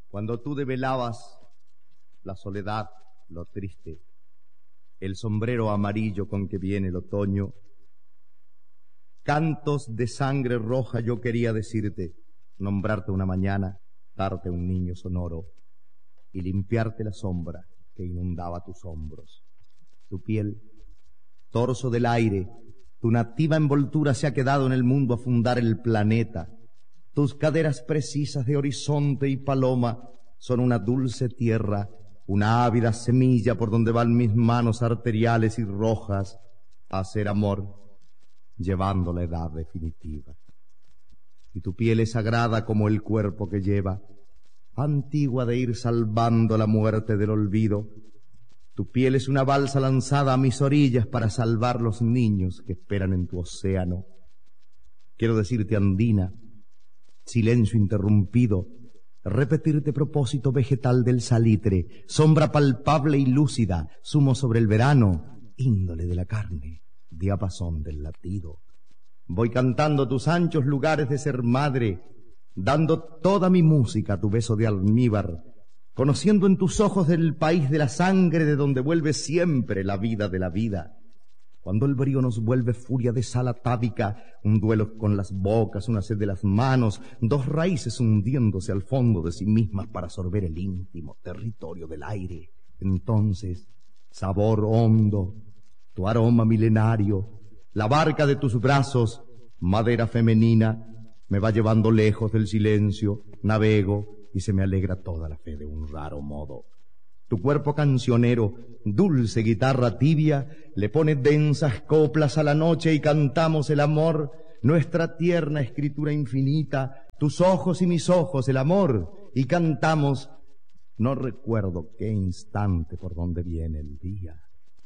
Cuando tú develabas la soledad, lo triste, el sombrero amarillo con que viene el otoño, cantos de sangre roja yo quería decirte, nombrarte una mañana, darte un niño sonoro y limpiarte la sombra que inundaba tus hombros. Tu piel, torso del aire, tu nativa envoltura se ha quedado en el mundo a fundar el planeta. Tus caderas precisas de horizonte y paloma son una dulce tierra, una ávida semilla por donde van mis manos arteriales y rojas a hacer amor, llevando la edad definitiva. Y tu piel es sagrada como el cuerpo que lleva, antigua de ir salvando la muerte del olvido. Tu piel es una balsa lanzada a mis orillas para salvar los niños que esperan en tu océano. Quiero decirte, andina, silencio interrumpido, repetirte propósito vegetal del salitre, sombra palpable y lúcida, zumo sobre el verano, índole de la carne, diapasón del latido. Voy cantando tus anchos lugares de ser madre, dando toda mi música a tu beso de almíbar, conociendo en tus ojos del país de la sangre de donde vuelve siempre la vida de la vida. Cuando el brío nos vuelve furia de sal atávica, un duelo con las bocas, una sed de las manos, dos raíces hundiéndose al fondo de sí mismas para sorber el íntimo territorio del aire. Entonces, sabor hondo, tu aroma milenario, la barca de tus brazos, madera femenina, me va llevando lejos del silencio, navego y se me alegra toda la fe de un raro modo. Tu cuerpo cancionero, dulce guitarra tibia, le pone densas coplas a la noche y cantamos el amor, nuestra tierna escritura infinita, tus ojos y mis ojos, el amor, y cantamos, no recuerdo qué instante por donde viene el día.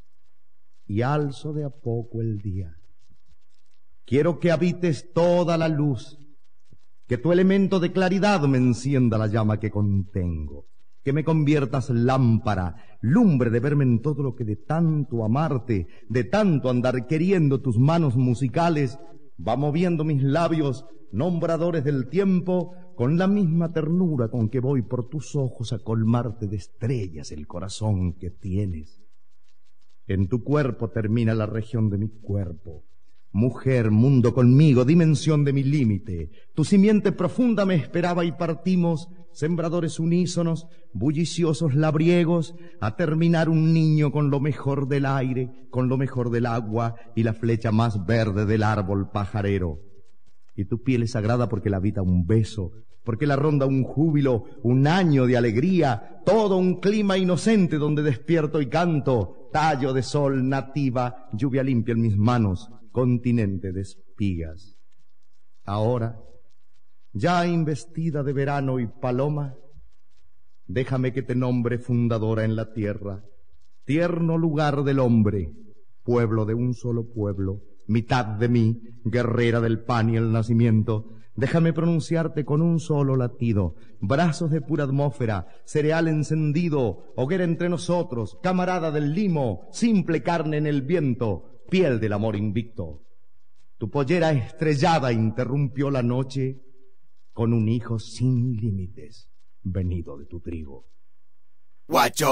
Y alzo de a poco el día. Quiero que habites toda la luz, que tu elemento de claridad me encienda la llama que contengo, que me conviertas lámpara, lumbre de verme en todo lo que de tanto amarte, de tanto andar queriendo tus manos musicales, va moviendo mis labios, nombradores del tiempo, con la misma ternura con que voy por tus ojos a colmarte de estrellas el corazón que tienes. En tu cuerpo termina la región de mi cuerpo. Mujer, mundo conmigo, dimensión de mi límite. Tu simiente profunda me esperaba y partimos, sembradores unísonos, bulliciosos labriegos, a terminar un niño con lo mejor del aire, con lo mejor del agua y la flecha más verde del árbol pajarero. Y tu piel es sagrada porque la habita un beso, porque la ronda un júbilo, un año de alegría, todo un clima inocente donde despierto y canto, tallo de sol nativa, lluvia limpia en mis manos, continente de espigas. Ahora, ya investida de verano y paloma, déjame que te nombre fundadora en la tierra, tierno lugar del hombre, pueblo de un solo pueblo, mitad de mí, guerrera del pan y el nacimiento. Déjame pronunciarte con un solo latido, brazos de pura atmósfera, cereal encendido, hoguera entre nosotros, camarada del limo, simple carne en el viento, piel del amor invicto. Tu pollera estrellada interrumpió la noche con un hijo sin límites, venido de tu trigo. Guacho.